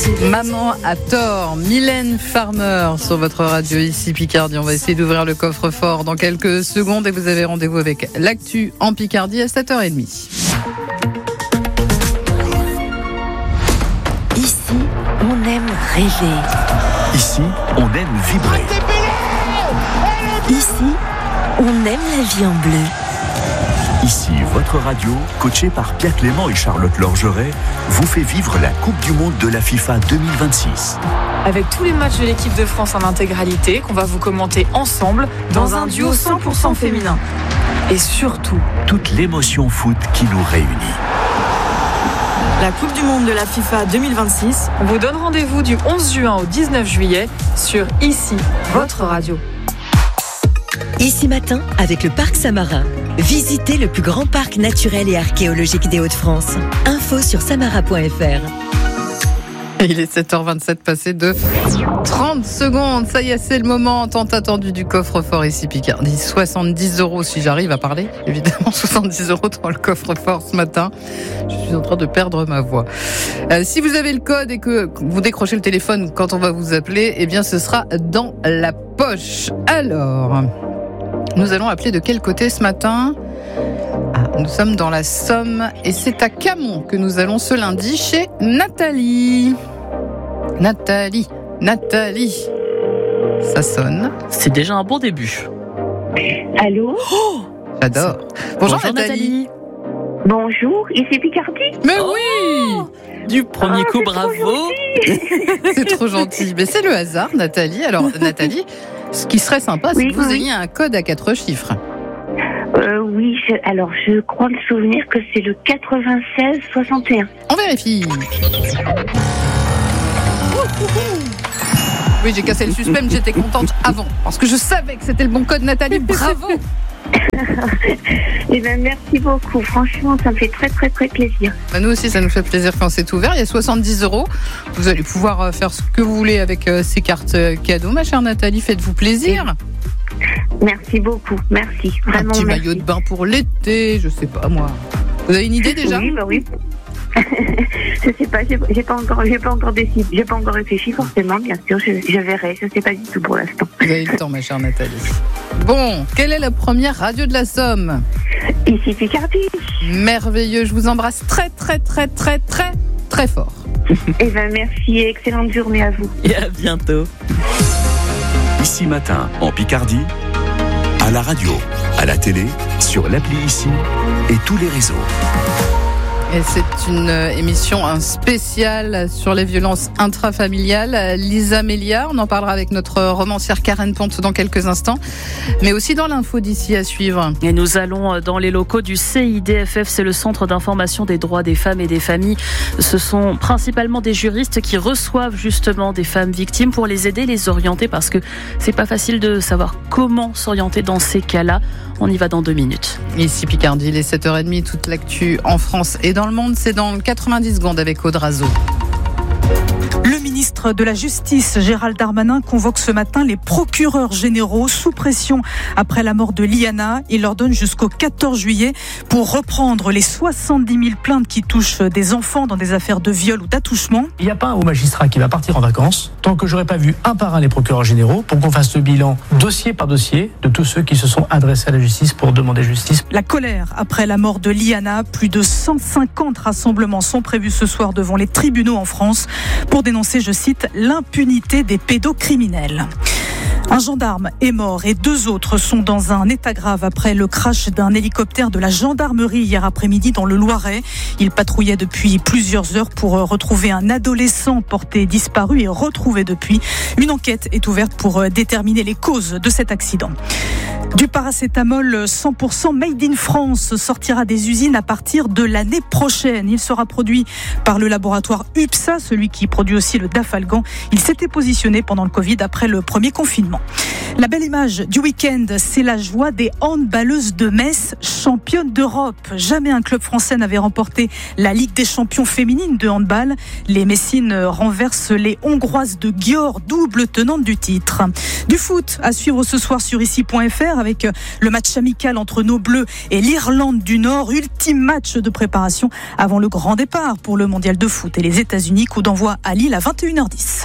Maman a tort, Mylène Farmer sur votre radio ici Picardie. On va essayer d'ouvrir le coffre-fort dans quelques secondes et vous avez rendez-vous avec l'actu en Picardie à 7h30. Ici, on aime rêver. Ici, on aime vibrer. Ici, on aime la vie en bleu. Ici, votre radio, coachée par Pierre Clément et Charlotte Lorgeret, vous fait vivre la Coupe du Monde de la FIFA 2026. Avec tous les matchs de l'équipe de France en intégralité, qu'on va vous commenter ensemble dans un duo 100% féminin. Et surtout, toute l'émotion foot qui nous réunit. La Coupe du Monde de la FIFA 2026 vous donne rendez-vous du 11 juin au 19 juillet sur Ici, votre radio. Ici matin, avec le Parc Samarin. Visitez le plus grand parc naturel et archéologique des Hauts-de-France. Info sur samara.fr. Il est 7h27 passé de 30 secondes. Ça y est, c'est le moment tant attendu du coffre-fort ici Picardie. 70 € si j'arrive à parler. Évidemment, 70 € dans le coffre-fort ce matin. Je suis en train de perdre ma voix. Si vous avez le code et que vous décrochez le téléphone quand on va vous appeler, eh bien ce sera dans la poche. Alors, nous allons appeler de quel côté ce matin ? Nous sommes dans la Somme et c'est à Camon que nous allons ce lundi chez Nathalie. Nathalie, ça sonne. C'est déjà un bon début. Allô ? Oh, j'adore. Bonjour Nathalie. Bonjour, ici Picardie. Mais oui, du premier coup, bravo. C'est trop gentil. Mais c'est le hasard, Nathalie. Alors Nathalie, ce qui serait sympa, c'est que vous ayez un code à 4 chiffres. Oui, je crois me souvenir que c'est le 96-61. On vérifie. Oui, j'ai cassé le suspense, j'étais contente avant, parce que je savais que c'était le bon code, Nathalie, bravo. Eh bien, merci beaucoup, franchement, ça me fait très très très plaisir. Nous aussi, ça nous fait plaisir quand c'est ouvert, il y a 70 €. Vous allez pouvoir faire ce que vous voulez avec ces cartes cadeaux, ma chère Nathalie, faites-vous plaisir. Merci beaucoup, merci. Vraiment, un petit merci. maillot de bain pour l'été, je sais pas moi. Vous avez une idée déjà ? Oui. Je sais pas, j'ai pas encore décidé, j'ai pas encore réfléchi forcément, bien sûr, je verrai, je sais pas du tout pour l'instant. Vous avez le temps, ma chère Nathalie. Bon, quelle est la première radio de la Somme ? Ici Picardie. Merveilleux, je vous embrasse très très très très très très fort. Eh bien merci et excellente journée à vous. Et à bientôt. Ici matin, en Picardie, à la radio, à la télé, sur l'appli Ici et tous les réseaux. Et c'est une émission spéciale sur les violences intrafamiliales. Lisa Méliard, on en parlera avec notre romancière Karen Ponte dans quelques instants, mais aussi dans l'info d'ici à suivre. Et nous allons dans les locaux du CIDFF, c'est le Centre d'information des droits des femmes et des familles. Ce sont principalement des juristes qui reçoivent justement des femmes victimes pour les aider, les orienter, parce que c'est pas facile de savoir comment s'orienter dans ces cas-là. On y va dans 2 minutes. Ici Picardie, il est 7h30, toute l'actu en France et dans le monde, c'est dans 90 secondes avec Aude Razo. Le ministre de la Justice, Gérald Darmanin, convoque ce matin les procureurs généraux sous pression après la mort de Liana. Il leur donne jusqu'au 14 juillet pour reprendre les 70 000 plaintes qui touchent des enfants dans des affaires de viol ou d'attouchement. Il n'y a pas un haut magistrat qui va partir en vacances tant que j'aurai pas vu un par un les procureurs généraux pour qu'on fasse le bilan dossier par dossier de tous ceux qui se sont adressés à la justice pour demander justice. La colère après la mort de Liana. Plus de 150 rassemblements sont prévus ce soir devant les tribunaux en France pour dénoncer, je cite, l'impunité des pédocriminels. Un gendarme est mort et 2 autres sont dans un état grave après le crash d'un hélicoptère de la gendarmerie hier après-midi dans le Loiret. Il patrouillait depuis plusieurs heures pour retrouver un adolescent porté disparu et retrouvé depuis. Une enquête est ouverte pour déterminer les causes de cet accident. Du paracétamol 100% made in France sortira des usines à partir de l'année prochaine. Il sera produit par le laboratoire UPSA, celui qui produit aussi le Dafalgan. Il s'était positionné pendant le Covid après le premier confinement. également. La belle image du week-end, c'est la joie des handballeuses de Metz, championnes d'Europe. Jamais un club français n'avait remporté la Ligue des champions féminines de handball. Les Messines renversent les Hongroises de Győr, double tenante du titre. Du foot à suivre ce soir sur ici.fr avec le match amical entre nos Bleus et l'Irlande du Nord. Ultime match de préparation avant le grand départ pour le mondial de foot et les États-Unis. Coup d'envoi à Lille à 21h10.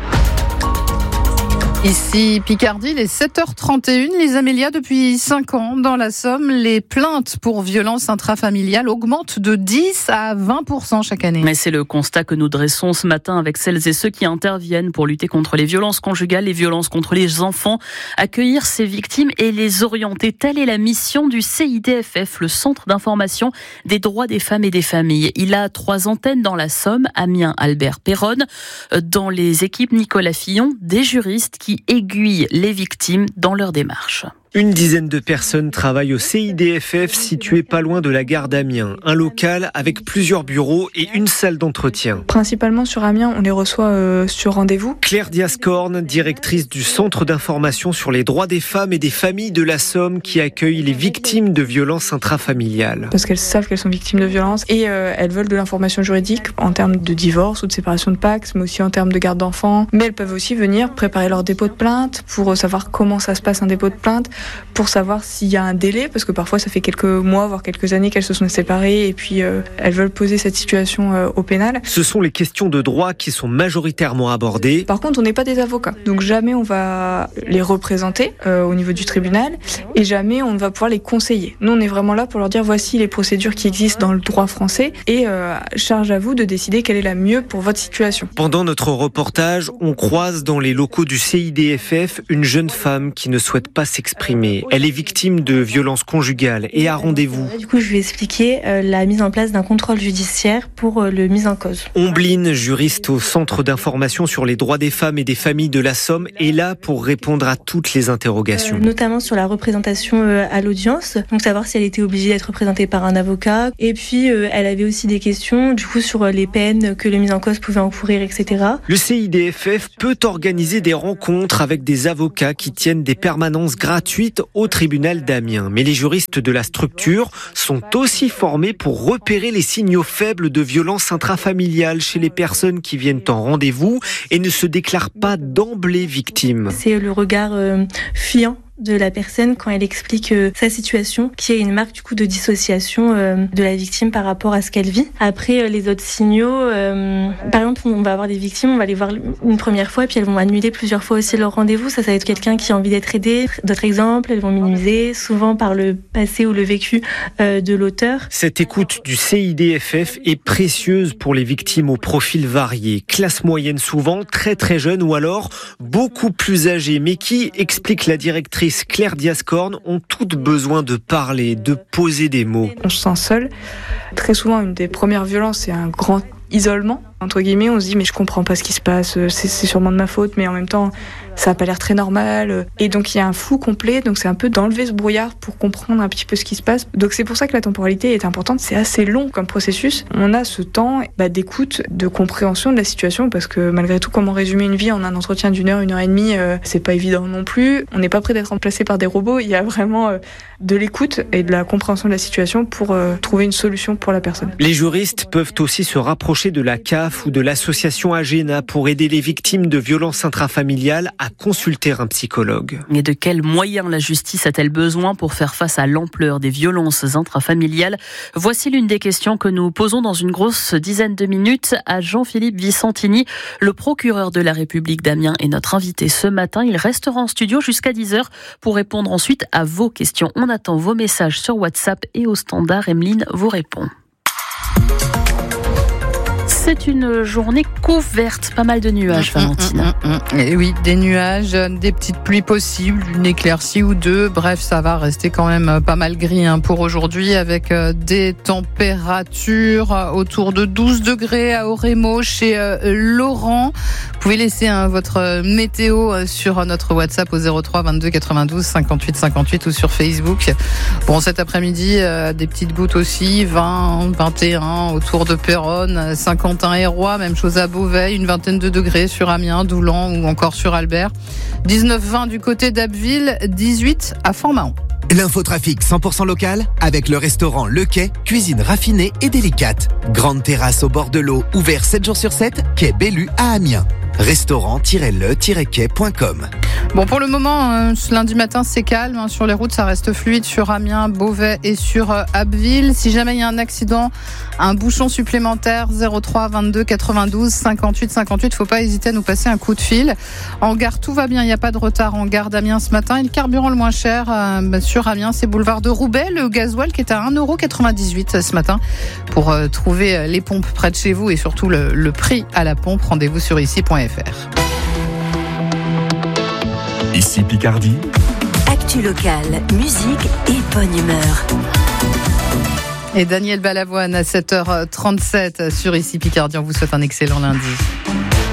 Ici Picardie, les 7h31, les Amélias, depuis 5 ans dans la Somme, les plaintes pour violences intrafamiliales augmentent de 10 à 20% chaque année. Mais c'est le constat que nous dressons ce matin avec celles et ceux qui interviennent pour lutter contre les violences conjugales, les violences contre les enfants, accueillir ces victimes et les orienter. Telle est la mission du CIDFF, le Centre d'information des droits des femmes et des familles. Il a 3 antennes dans la Somme, Amiens, Albert, Péronne. Dans les équipes Nicolas Fillon, des juristes qui aiguillent les victimes dans leur démarche. Une dizaine de personnes travaillent au CIDFF situé pas loin de la gare d'Amiens. Un local avec plusieurs bureaux et une salle d'entretien. Principalement sur Amiens, on les reçoit sur rendez-vous. Claire Diascorne, directrice du Centre d'information sur les droits des femmes et des familles de la Somme qui accueille les victimes de violences intrafamiliales. Parce qu'elles savent qu'elles sont victimes de violences et elles veulent de l'information juridique en termes de divorce ou de séparation de Pacs, mais aussi en termes de garde d'enfants. Mais elles peuvent aussi venir préparer leur dépôt de plainte pour savoir comment ça se passe un dépôt de plainte, pour savoir s'il y a un délai, parce que parfois ça fait quelques mois, voire quelques années qu'elles se sont séparées et puis elles veulent poser cette situation au pénal. Ce sont les questions de droit qui sont majoritairement abordées. Par contre, on n'est pas des avocats, donc jamais on va les représenter au niveau du tribunal et jamais on va pouvoir les conseiller. Nous, on est vraiment là pour leur dire voici les procédures qui existent dans le droit français et charge à vous de décider quelle est la mieux pour votre situation. Pendant notre reportage, on croise dans les locaux du CIDFF une jeune femme qui ne souhaite pas s'exprimer. Elle est victime de violences conjugales et a rendez-vous. Du coup, je lui ai expliqué la mise en place d'un contrôle judiciaire pour le mise en cause. Ombline, juriste au Centre d'information sur les droits des femmes et des familles de la Somme, est là pour répondre à toutes les interrogations. Notamment sur la représentation à l'audience, donc savoir si elle était obligée d'être représentée par un avocat. Et puis, elle avait aussi des questions du coup sur les peines que le mise en cause pouvait encourir, etc. Le CIDFF peut organiser des rencontres avec des avocats qui tiennent des permanences gratuites au tribunal d'Amiens. Mais les juristes de la structure sont aussi formés pour repérer les signaux faibles de violences intrafamiliales chez les personnes qui viennent en rendez-vous et ne se déclarent pas d'emblée victimes. C'est le regard fuyant de la personne quand elle explique sa situation, qui est une marque du coup de dissociation de la victime par rapport à ce qu'elle vit. Après, les autres signaux, par exemple, on va avoir des victimes, on va les voir une première fois, puis elles vont annuler plusieurs fois aussi leur rendez-vous. Ça va être quelqu'un qui a envie d'être aidé. D'autres exemples, elles vont minimiser, souvent par le passé ou le vécu de l'auteur. Cette écoute du CIDFF est précieuse pour les victimes au profil varié. Classe moyenne souvent, très très jeune ou alors beaucoup plus âgée, mais qui, explique la directrice Claire Diascorne, ont toutes besoin de parler, de poser des mots. On se sent seul. Très souvent, une des premières violences, c'est un grand isolement. Entre guillemets, on se dit mais je comprends pas ce qui se passe, c'est sûrement de ma faute, mais en même temps ça a pas l'air très normal. Et donc il y a un flou complet, donc c'est un peu d'enlever ce brouillard pour comprendre un petit peu ce qui se passe. Donc c'est pour ça que la temporalité est importante, c'est assez long comme processus. On a ce temps d'écoute, de compréhension de la situation, parce que malgré tout, comment résumer une vie en un entretien d'1 heure, 1 heure et demie, c'est pas évident non plus. On n'est pas prêt d'être remplacé par des robots, il y a vraiment de l'écoute et de la compréhension de la situation pour trouver une solution pour la personne. Les juristes peuvent aussi se rapprocher de la CAF ou de l'association Agena pour aider les victimes de violences intrafamiliales à consulter un psychologue. Et de quels moyens la justice a-t-elle besoin pour faire face à l'ampleur des violences intrafamiliales ? Voici l'une des questions que nous posons dans une grosse dizaine de minutes à Jean-Philippe Vicentini, le procureur de la République d'Amiens est notre invité ce matin. Il restera en studio jusqu'à 10h pour répondre ensuite à vos questions. On attend vos messages sur WhatsApp et au standard. Emeline vous répond. C'est une journée couverte, pas mal de nuages, Valentine. Et oui, des nuages, des petites pluies possibles, une éclaircie ou deux. Bref, ça va rester quand même pas mal gris pour aujourd'hui, avec des températures autour de 12 degrés à Orémo chez Laurent. Vous pouvez laisser votre météo sur notre WhatsApp au 03 22 92 58 58 ou sur Facebook. Bon, cet après-midi, des petites gouttes aussi, 20, 21 autour de Péronne, 50 Montin-et-Roi, même chose à Beauvais, une vingtaine de degrés sur Amiens, Doulan ou encore sur Albert. 19-20 du côté d'Abbeville, 18 à Fort-Mahon. L'infotrafic 100% local avec le restaurant Le Quai, cuisine raffinée et délicate. Grande terrasse au bord de l'eau, ouvert 7 jours sur 7, quai Bellu à Amiens. Restaurant-le-quai.com. Bon, pour le moment, ce lundi matin, c'est calme. Sur les routes, ça reste fluide sur Amiens, Beauvais et sur Abbeville. Si jamais il y a un accident, un bouchon supplémentaire, 03 22 92 58 58. Faut pas hésiter à nous passer un coup de fil. En gare, tout va bien. Il n'y a pas de retard en gare d'Amiens ce matin. Et le carburant le moins cher sur Amiens, c'est boulevard de Roubaix. Le gasoil qui est à 1,98 € ce matin. Pour trouver les pompes près de chez vous et surtout le prix à la pompe, rendez-vous sur ici.fr. Ici Picardie. Actu locale, musique et bonne humeur. Et Daniel Balavoine à 7h37 sur Ici Picardie. On vous souhaite un excellent lundi.